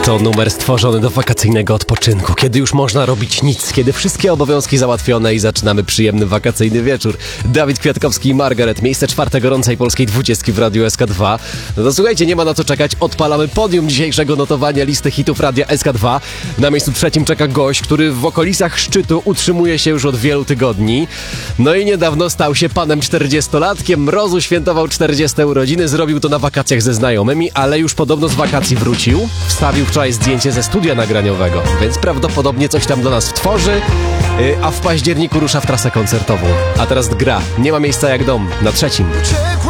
To numer stworzony do wakacyjnego odpoczynku, kiedy już można robić nic, kiedy wszystkie obowiązki załatwione i zaczynamy przyjemny wakacyjny wieczór. Dawid Kwiatkowski i Margaret, miejsce 4 gorącej polskiej 20 w Radiu SK2. No to słuchajcie, nie ma na co czekać, odpalamy podium dzisiejszego notowania listy hitów Radia SK2. Na miejscu 3 czeka gość, który w okolicach szczytu utrzymuje się już od wielu tygodni. No i niedawno stał się panem 40-latkiem, mrozu świętował 40 urodziny, zrobił to na wakacjach ze znajomymi, ale już podobno z wakacji wrócił. Wstawił wczoraj zdjęcie ze studia nagraniowego, więc prawdopodobnie coś tam dla nas wtworzy, a w październiku rusza w trasę koncertową. A teraz gra Nie ma miejsca jak dom na 3.